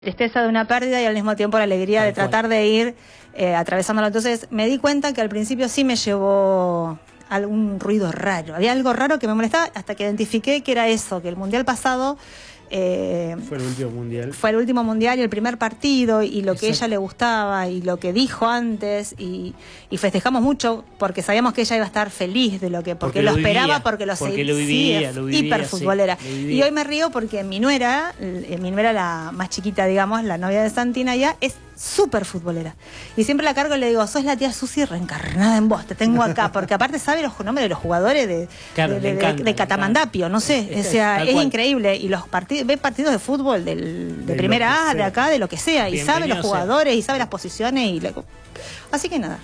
Tristeza de una pérdida y al mismo tiempo la alegría de tratar de ir atravesándolo. Entonces me di cuenta que al principio sí me llevó algún ruido raro. Había algo raro que me molestaba hasta que identifiqué que era eso, que el mundial pasado... fue el último mundial. Fue el último mundial y el primer partido y lo que a ella le gustaba y lo que dijo antes y festejamos mucho porque sabíamos que ella iba a estar feliz de lo que porque lo esperaba, porque lo vivía, hiperfutbolera. Y hoy me río porque mi nuera, la más chiquita, digamos, la novia de Santina ya, es súper futbolera. Y siempre la cargo y le digo, sos la tía Susi reencarnada en vos, te tengo acá, porque aparte sabe los nombres de los jugadores de Catamandapio, no sé, o sea, es increíble. Y los partidos, ve partidos de fútbol de primera A, de acá, de lo que sea, y sabe los jugadores, y sabe las posiciones, así que nada.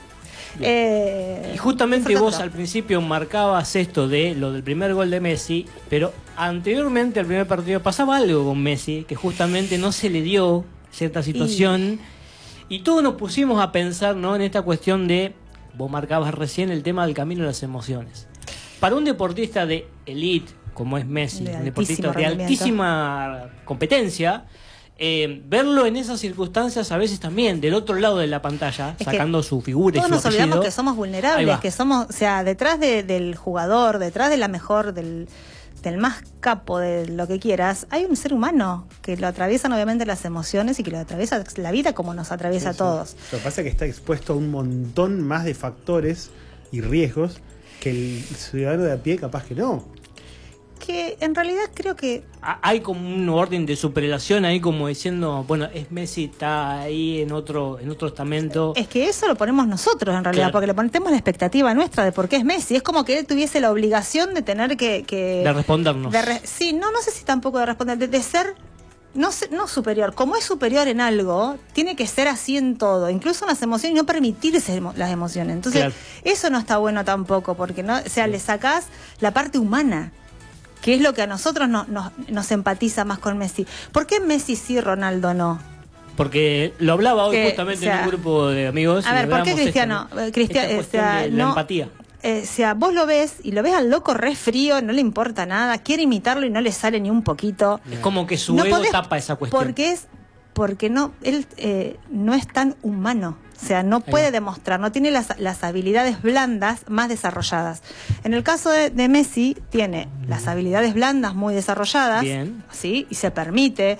Y justamente vos al principio marcabas esto de lo del primer gol de Messi, pero anteriormente al primer partido pasaba algo con Messi, que justamente no se le dio cierta situación, y todos nos pusimos a pensar, ¿no?, en esta cuestión de, vos marcabas recién el tema del camino de las emociones. Para un deportista de elite, como es Messi, un deportista de altísima competencia, verlo en esas circunstancias a veces también del otro lado de la pantalla, sacando su figura y su apellido. Todos nos olvidamos que somos vulnerables, que somos, o sea, detrás del jugador, detrás de la mejor, del más capo, de lo que quieras, hay un ser humano que lo atraviesan obviamente las emociones y que lo atraviesa la vida como nos atraviesa a todos. Lo que pasa es que está expuesto a un montón más de factores y riesgos que el ciudadano de a pie capaz que no. Que en realidad creo que... Hay como un orden de superlación ahí, como diciendo, bueno, es Messi, está ahí en otro estamento. Es que eso lo ponemos nosotros en realidad, porque le ponemos la expectativa nuestra de por qué es Messi. Es como que él tuviese la obligación de tener que de respondernos. Sí, no sé si tampoco de responder, de ser... No superior. Como es superior en algo, tiene que ser así en todo, incluso en las emociones, y no permitirse las emociones. Entonces, eso no está bueno tampoco, porque no, o sea, le sacás la parte humana, que es lo que a nosotros nos empatiza más con Messi. ¿Por qué Messi sí, Ronaldo no? Porque lo hablaba hoy justamente en un grupo de amigos. A ver, ¿por qué Cristiano? La empatía. O sea, vos lo ves y lo ves al loco re frío, no le importa nada, quiere imitarlo y no le sale ni un poquito. Es como que su ego tapa esa cuestión. Porque él no es tan humano. O sea, no puede demostrar, no tiene las habilidades blandas más desarrolladas. En el caso de Messi, tiene las habilidades blandas muy desarrolladas. Bien. ¿Sí? Y se permite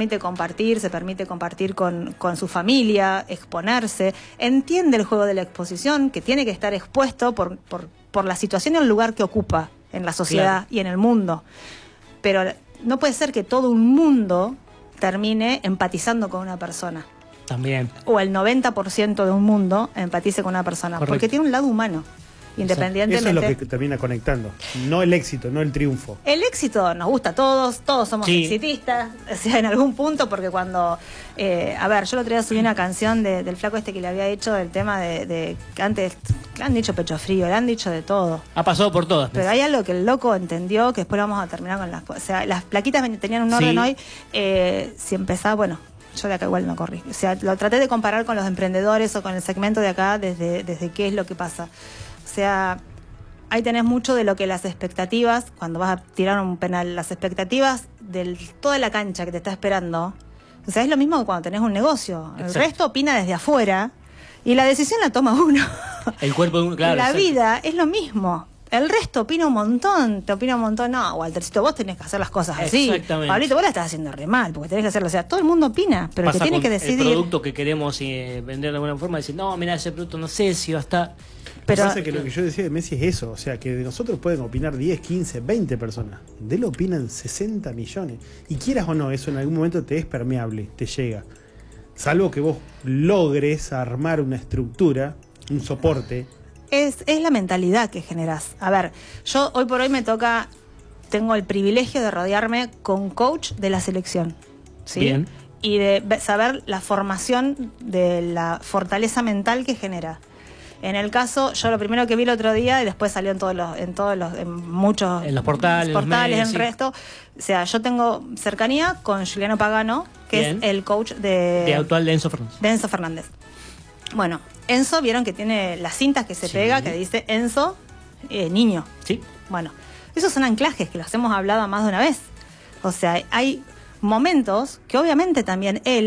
compartir con su familia, exponerse. Entiende el juego de la exposición, que tiene que estar expuesto por la situación y el lugar que ocupa en la sociedad y en el mundo. Pero no puede ser que todo un mundo termine empatizando con una persona. También. O el 90% de un mundo empatice con una persona. Correcto. Porque tiene un lado humano, independientemente. Eso es lo que termina conectando, no el éxito, no el triunfo. El éxito nos gusta a todos somos exitistas, o sea, en algún punto, porque cuando... a ver, yo el otro día subí una canción del flaco este que le había hecho del tema de que antes le han dicho pecho frío, le han dicho de todo. Ha pasado por todas. Pero hay algo que el loco entendió, que después vamos a terminar con las... O sea, las plaquitas tenían un orden hoy, si empezaba, bueno... Yo de acá igual no corrí. O sea, lo traté de comparar con los emprendedores o con el segmento de acá desde qué es lo que pasa. O sea, ahí tenés mucho de lo que las expectativas, cuando vas a tirar un penal, las expectativas de toda la cancha que te está esperando. O sea, es lo mismo que cuando tenés un negocio. El resto opina desde afuera y la decisión la toma uno. El cuerpo de uno, claro. La vida es lo mismo. El resto opina un montón, no, Waltercito, vos tenés que hacer las cosas así. Exactamente. Pablito, vos la estás haciendo re mal, porque tenés que hacerlo. O sea, todo el mundo opina, pero el que tiene que decidir... el producto que queremos vender de alguna forma, decir, no, mira, ese producto no sé si va a estar... Pero pasa que lo que yo decía de Messi es eso, o sea, que de nosotros pueden opinar 10, 15, 20 personas. De él opinan 60 millones. Y quieras o no, eso en algún momento te es permeable, te llega. Salvo que vos logres armar una estructura, un soporte... Es la mentalidad que generás. A ver, yo hoy por hoy tengo el privilegio de rodearme con coach de la selección, ¿sí? Bien. Y de saber la formación de la fortaleza mental que genera. En el caso, yo lo primero que vi el otro día, y después salió en muchos... En los portales, en el resto. O sea, yo tengo cercanía con Juliano Pagano, que es el coach actual de Enzo Fernández. De Enzo Fernández. Bueno, Enzo, vieron que tiene las cintas que se pega, que dice Enzo, niño. Sí. Bueno, esos son anclajes que los hemos hablado más de una vez. O sea, hay momentos que obviamente también él